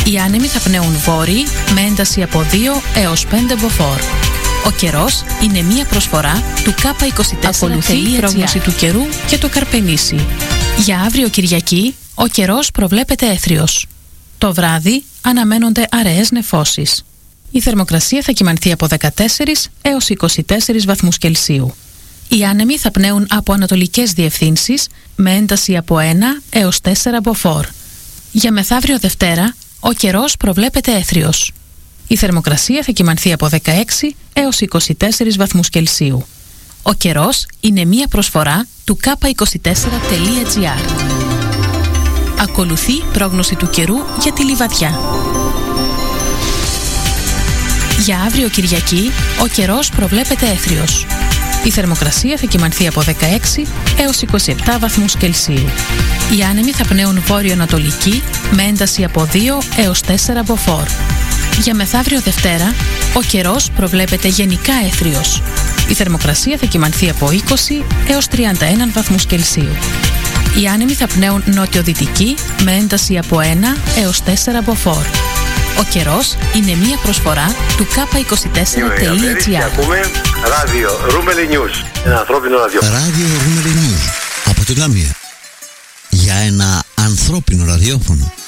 Οι άνεμοι θα πνέουν βόρειοι με ένταση από 2 έως 5 μποφόρ. Ο καιρός είναι μία προσφορά του K24. Ακολουθεί η πρόγνωση του καιρού και το Καρπενήσι. Για αύριο Κυριακή, ο καιρός προβλέπεται έθριος. Το βράδυ αναμένονται αραιές νεφώσεις. Η θερμοκρασία θα κυμανθεί από 14 έως 24 βαθμούς Κελσίου. Οι άνεμοι θα πνέουν από ανατολικές διευθύνσεις με ένταση από 1 έως 4 μποφόρ. Για μεθαύριο Δευτέρα, ο καιρός προβλέπεται έθριος. Η θερμοκρασία θα κυμανθεί από 16 έως 24 βαθμούς Κελσίου. Ο καιρός είναι μία προσφορά του K24.gr. Ακολουθεί πρόγνωση του καιρού για τη Λιβαδιά. Για αύριο Κυριακή, ο καιρός προβλέπεται έθριος. Η θερμοκρασία θα κυμανθεί από 16 έως 27 βαθμούς Κελσίου. Οι άνεμοι θα πνέουν βόρειο-ανατολική με ένταση από 2 έως 4 μποφόρ. Για μεθαύριο Δευτέρα, ο καιρός προβλέπεται γενικά έθριος. Η θερμοκρασία θα κυμανθεί από 20 έως 31 βαθμούς Κελσίου. Οι άνεμοι θα πνέουν νότιο-δυτική με ένταση από 1 έως 4 μποφόρ. Ο καιρός είναι μία προσφορά του K24.gr. Ακούμε ράδιο Ρούμελι News, ένα ανθρώπινο ραδιόφωνο. Ράδιο Ρούμελι News από τη Λαμία. Για ένα ανθρώπινο ραδιόφωνο.